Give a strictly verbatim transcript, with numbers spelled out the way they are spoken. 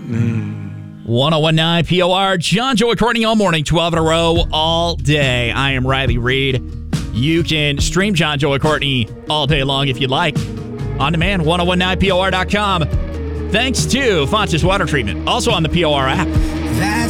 Mm. one oh one point nine P O R, John, Joey, Courtney all morning, twelve in a row, all day. I am Riley Reed. You can stream John, Joey, Courtney all day long if you'd like. On demand, ten nineteen P O R dot com. Thanks to Fontis Water Treatment, also on the P O R app. That's